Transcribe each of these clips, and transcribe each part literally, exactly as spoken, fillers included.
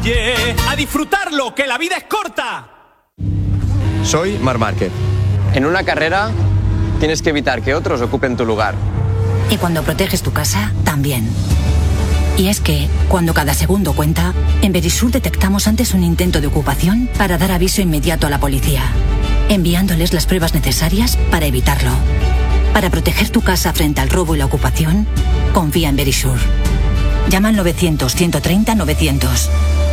calle, a disfrutarlo, que la vida es corta. Soy Marc Márquez. En una carrera tienes que evitar que otros ocupen tu lugar. Y cuando proteges tu casa, también. Y es que, cuando cada segundo cuenta, en Verisur detectamos antes un intento de ocupación para dar aviso inmediato a la policía, enviándoles las pruebas necesarias para evitarlo. Para proteger tu casa frente al robo y la ocupación, confía en Verisur. Llama al novecientos, ciento treinta, novecientos.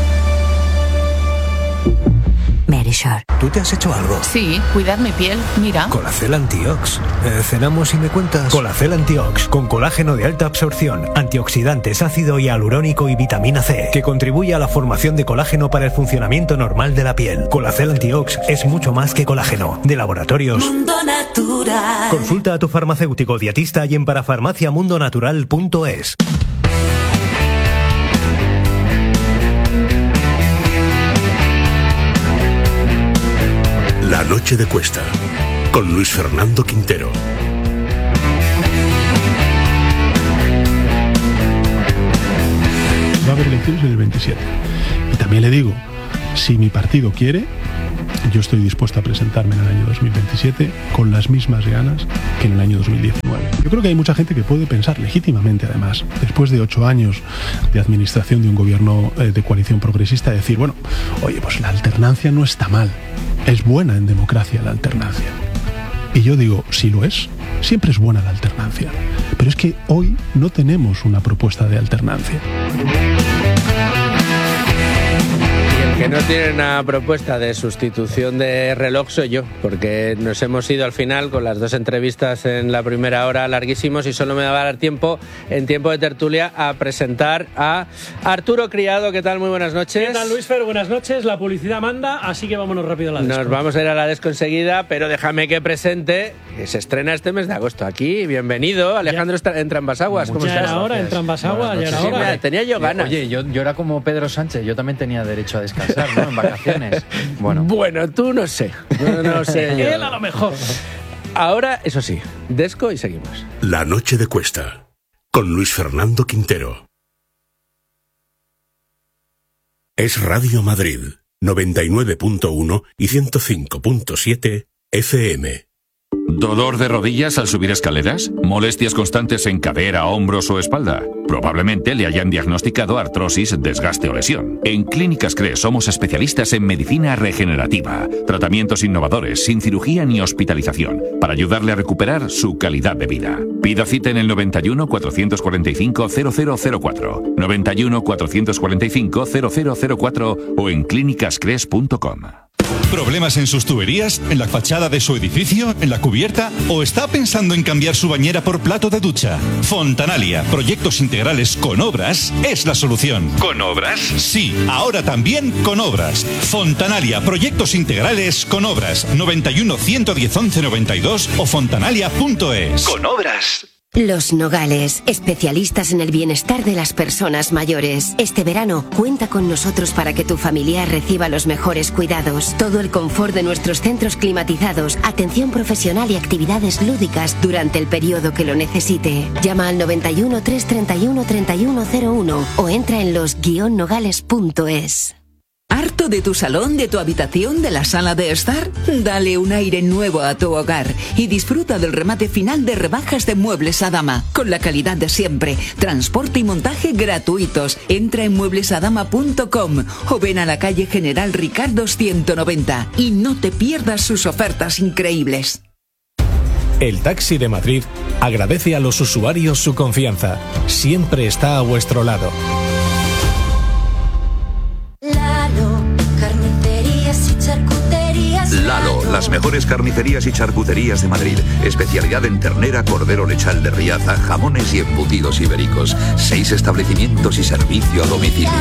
Verisur. ¿Tú te has hecho algo? Sí, cuidar mi piel, mira. Colacel Antiox. Eh, cenamos y me cuentas. Colacel Antiox, con colágeno de alta absorción, antioxidantes, ácido hialurónico y vitamina C, que contribuye a la formación de colágeno para el funcionamiento normal de la piel. Colacel Antiox es mucho más que colágeno. De Laboratorios Mundo Natural. Consulta a tu farmacéutico dietista y en parafarmaciamundonatural punto es. La noche de Cuesta, con Luis Fernando Quintero. Va a haber elecciones en el veintisiete. Y también le digo, si mi partido quiere, yo estoy dispuesto a presentarme en el año dos mil veintisiete con las mismas ganas que en el año dos mil diecinueve. Yo creo que hay mucha gente que puede pensar legítimamente, además, después de ocho años de administración de un gobierno eh, de coalición progresista, decir, bueno, oye, pues la alternancia no está mal. Es buena en democracia la alternancia. Y yo digo, si lo es, siempre es buena la alternancia. Pero es que hoy no tenemos una propuesta de alternancia. Que no tiene una propuesta de sustitución de reloj soy yo, porque nos hemos ido al final con las dos entrevistas en la primera hora larguísimos y solo me va a dar tiempo, en tiempo de tertulia, a presentar a Arturo Criado. ¿Qué tal? Muy buenas noches. ¿Qué tal, Luis Fer? Buenas noches. La publicidad manda, así que vámonos rápido a la desco. Nos vamos a ir a la desco enseguida, pero déjame que presente, que se estrena este mes de agosto aquí. Bienvenido, Alejandro ya. En Trambasaguas. ¿Cómo ya estás? Era hora, en Trambasaguas, ya era hora. Sí, tenía yo ganas. Oye, yo, yo era como Pedro Sánchez, yo también tenía derecho a descansar, ¿no? En vacaciones. Bueno, bueno, tú no sé. Yo no sé. Yo. Él a lo mejor. Ahora, eso sí, desco y seguimos. La noche de Cuesta, con Luis Fernando Quintero. Es Radio Madrid, noventa y nueve punto uno y ciento cinco punto siete F M. ¿Dolor de rodillas al subir escaleras? ¿Molestias constantes en cadera, hombros o espalda? Probablemente le hayan diagnosticado artrosis, desgaste o lesión. En Clínicas Cres somos especialistas en medicina regenerativa, tratamientos innovadores, sin cirugía ni hospitalización, para ayudarle a recuperar su calidad de vida. Pida cita en el noventa y uno, cuatrocientos cuarenta y cinco, cero cero cero cuatro, noventa y uno, cuatrocientos cuarenta y cinco, cero cero cero cuatro o en clínicas cres punto com. ¿Problemas en sus tuberías, en la fachada de su edificio, en la cubierta o está pensando en cambiar su bañera por plato de ducha? Fontanalia, proyectos integrales con obras, es la solución. ¿Con obras? Sí, ahora también con obras. Fontanalia, proyectos integrales con obras. noventa y uno, ciento diez, once noventa y dos o fontanalia punto es. Con obras. Los Nogales, especialistas en el bienestar de las personas mayores. Este verano, cuenta con nosotros para que tu familiar reciba los mejores cuidados. Todo el confort de nuestros centros climatizados, atención profesional y actividades lúdicas durante el periodo que lo necesite. Llama al noventa y uno, trescientos treinta y uno, treinta y uno cero uno o entra en los guion nogales punto es. ¿Harto de tu salón, de tu habitación, de la sala de estar? Dale un aire nuevo a tu hogar y disfruta del remate final de rebajas de Muebles Adama, con la calidad de siempre, transporte y montaje gratuitos. Entra en muebles adama punto com o ven a la calle General Ricardo ciento noventa y no te pierdas sus ofertas increíbles. El Taxi de Madrid agradece a los usuarios su confianza. Siempre está a vuestro lado. Lalo, las mejores carnicerías y charcuterías de Madrid. Especialidad en ternera, cordero lechal de Riaza, jamones y embutidos ibéricos. Seis establecimientos y servicio a domicilio.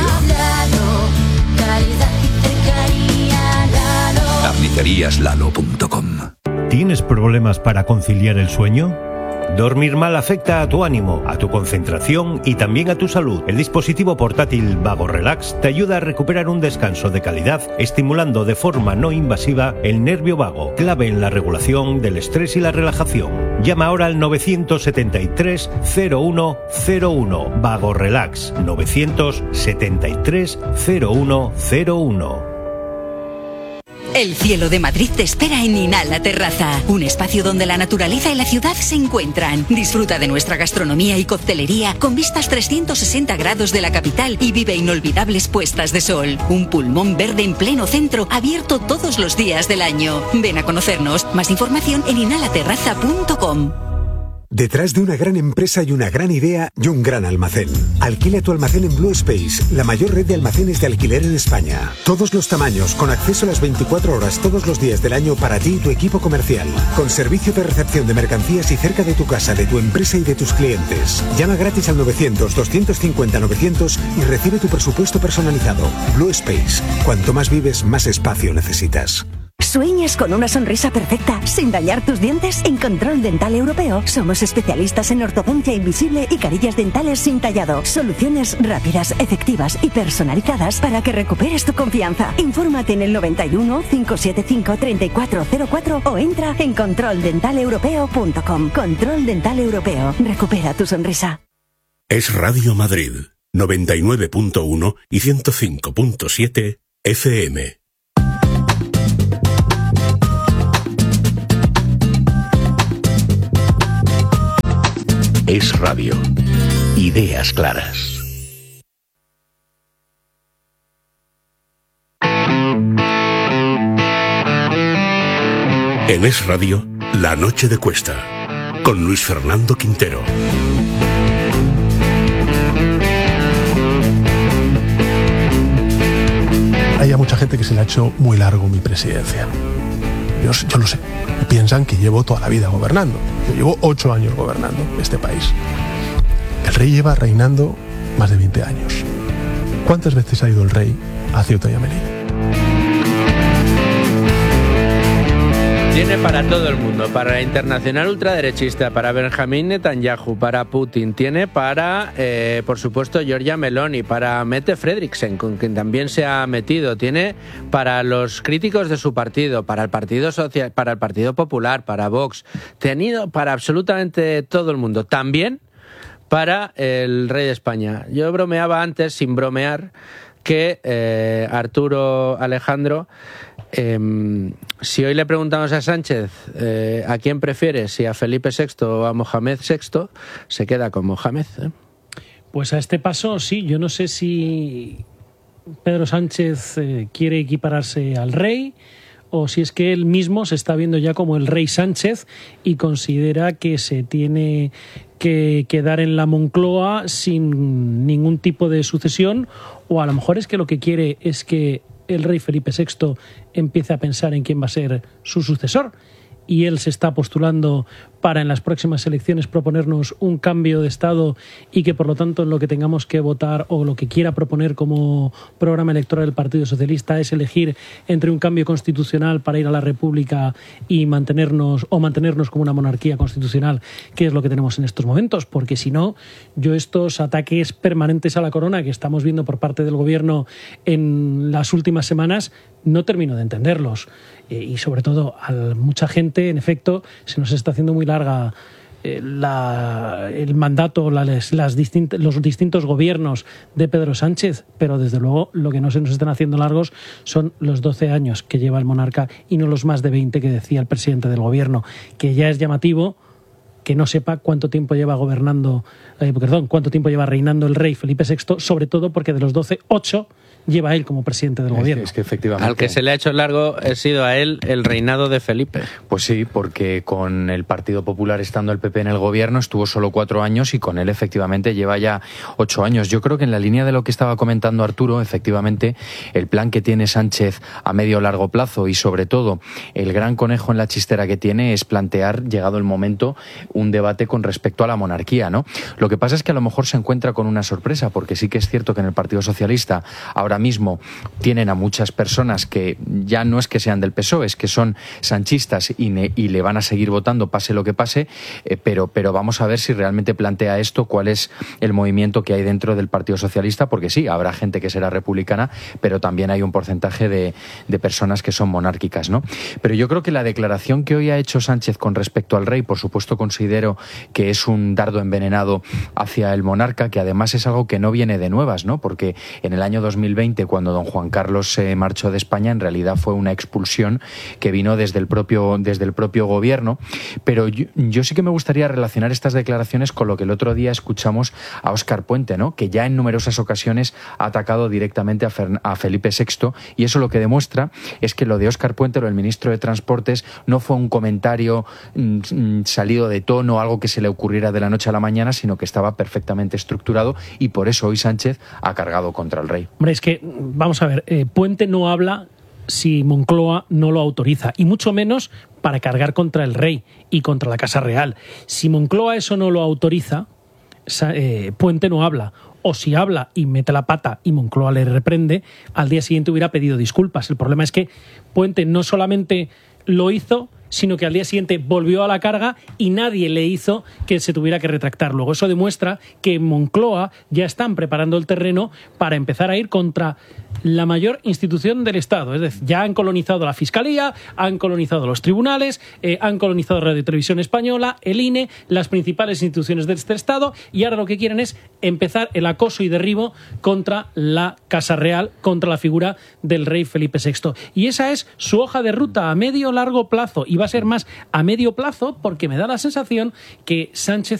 carnicerías lalo punto com. ¿Tienes problemas para conciliar el sueño? Dormir mal afecta a tu ánimo, a tu concentración y también a tu salud. El dispositivo portátil Vago Relax te ayuda a recuperar un descanso de calidad, estimulando de forma no invasiva el nervio vago, clave en la regulación del estrés y la relajación. Llama ahora al novecientos setenta y tres cero uno cero uno. Vago Relax. novecientos setenta y tres cero uno cero uno. El cielo de Madrid te espera en Inhala Terraza, un espacio donde la naturaleza y la ciudad se encuentran. Disfruta de nuestra gastronomía y coctelería con vistas trescientos sesenta grados de la capital y vive inolvidables puestas de sol. Un pulmón verde en pleno centro, abierto todos los días del año. Ven a conocernos. Más información en inhala terraza punto com. Detrás de una gran empresa y una gran idea y un gran almacén. Alquila tu almacén en Blue Space, la mayor red de almacenes de alquiler en España. Todos los tamaños, con acceso a las veinticuatro horas todos los días del año para ti y tu equipo comercial. Con servicio de recepción de mercancías y cerca de tu casa, de tu empresa y de tus clientes. Llama gratis al novecientos doscientos cincuenta novecientos y recibe tu presupuesto personalizado. Blue Space. Cuanto más vives, más espacio necesitas. ¿Sueñas con una sonrisa perfecta sin dañar tus dientes? En Control Dental Europeo somos especialistas en ortodoncia invisible y carillas dentales sin tallado. Soluciones rápidas, efectivas y personalizadas para que recuperes tu confianza. Infórmate en el noventa y uno, cinco siete cinco, treinta y cuatro cero cuatro o entra en control dental europeo punto com. Control Dental Europeo. Recupera tu sonrisa. Es Radio Madrid, noventa y nueve punto uno y ciento cinco punto siete F M. Es Radio. Ideas claras. En Es Radio, La Noche de Cuesta, con Luis Fernando Quintero. Hay a mucha gente que se le ha hecho muy largo mi presidencia. Yo, yo lo sé. Piensan que llevo toda la vida gobernando. Yo llevo ocho años gobernando este país. El rey lleva reinando más de veinte años. ¿Cuántas veces ha ido el rey a Ceuta y a Melilla? Tiene para todo el mundo, para la internacional ultraderechista, para Benjamín Netanyahu, para Putin, tiene para, eh, por supuesto, Giorgia Meloni, para Mette Frederiksen, con quien también se ha metido, tiene para los críticos de su partido, para el Partido Social, para el Partido Popular, para Vox, tenido para absolutamente todo el mundo, también para el rey de España. Yo bromeaba antes, sin bromear, que eh, Arturo Alejandro, eh, si hoy le preguntamos a Sánchez eh, a quién prefiere, si a Felipe sexto o a Mohamed sexto, se queda con Mohamed. ¿eh? Pues a este paso sí, yo no sé si Pedro Sánchez eh, quiere equipararse al rey o si es que él mismo se está viendo ya como el rey Sánchez y considera que se tiene que quedar en la Moncloa sin ningún tipo de sucesión, o a lo mejor es que lo que quiere es que el rey Felipe sexto empiece a pensar en quién va a ser su sucesor y él se está postulando para en las próximas elecciones proponernos un cambio de Estado y que por lo tanto en lo que tengamos que votar o lo que quiera proponer como programa electoral del Partido Socialista es elegir entre un cambio constitucional para ir a la República y mantenernos o mantenernos como una monarquía constitucional, que es lo que tenemos en estos momentos, porque si no, yo estos ataques permanentes a la corona que estamos viendo por parte del gobierno en las últimas semanas no termino de entenderlos. Eh, y sobre todo a mucha gente, en efecto, se nos está haciendo muy larga eh, la, el mandato, la, las distint, los distintos gobiernos de Pedro Sánchez, pero desde luego lo que no se nos están haciendo largos son los doce años que lleva el monarca y no los más de veinte que decía el presidente del gobierno, que ya es llamativo que no sepa cuánto tiempo lleva gobernando, eh, perdón, cuánto tiempo lleva reinando el rey Felipe sexto, sobre todo porque de los doce, ocho lleva él como presidente del es gobierno. Que, es que efectivamente. Al que se le ha hecho largo ha sido a él el reinado de Felipe. Pues sí, porque con el Partido Popular estando el P P en el gobierno estuvo solo cuatro años y con él efectivamente lleva ya ocho años. Yo creo que en la línea de lo que estaba comentando Arturo, efectivamente, el plan que tiene Sánchez a medio o largo plazo y sobre todo el gran conejo en la chistera que tiene es plantear, llegado el momento, un debate con respecto a la monarquía, ¿no? Lo que pasa es que a lo mejor se encuentra con una sorpresa, porque sí que es cierto que en el Partido Socialista ahora mismo tienen a muchas personas que ya no es que sean del P S O E, es que son sanchistas y, ne, y le van a seguir votando pase lo que pase, eh, pero, pero vamos a ver si realmente plantea esto, cuál es el movimiento que hay dentro del Partido Socialista, porque sí, habrá gente que será republicana, pero también hay un porcentaje de, de personas que son monárquicas, ¿no? Pero yo creo que la declaración que hoy ha hecho Sánchez con respecto al rey, por supuesto considero que es un dardo envenenado hacia el monarca, que además es algo que no viene de nuevas, ¿no? Porque en el año dos mil veinte, cuando don Juan Carlos se marchó de España, en realidad fue una expulsión que vino desde el propio, desde el propio gobierno. Pero yo, yo sí que me gustaría relacionar estas declaraciones con lo que el otro día escuchamos a Óscar Puente, ¿no? Que ya en numerosas ocasiones ha atacado directamente a, Fer, a Felipe sexto, y eso lo que demuestra es que lo de Óscar Puente, lo del ministro de Transportes, no fue un comentario mmm, salido de tono, algo que se le ocurriera de la noche a la mañana, sino que estaba perfectamente estructurado, y por eso hoy Sánchez ha cargado contra el rey. Hombre, es que, vamos a ver, eh, Puente no habla si Moncloa no lo autoriza, y mucho menos para cargar contra el rey y contra la Casa Real. Si Moncloa eso no lo autoriza, eh, Puente no habla. O si habla y mete la pata y Moncloa le reprende, al día siguiente hubiera pedido disculpas. El problema es que Puente no solamente lo hizo, sino que al día siguiente volvió a la carga y nadie le hizo que se tuviera que retractar. Luego eso demuestra que en Moncloa ya están preparando el terreno para empezar a ir contra la mayor institución del Estado. Es decir, ya han colonizado la Fiscalía, han colonizado los tribunales, eh, han colonizado Radio y Televisión Española, el I N E, las principales instituciones de este Estado, y ahora lo que quieren es empezar el acoso y derribo contra la Casa Real, contra la figura del rey Felipe sexto. Y esa es su hoja de ruta a medio largo plazo, y va a ser más a medio plazo, porque me da la sensación que Sánchez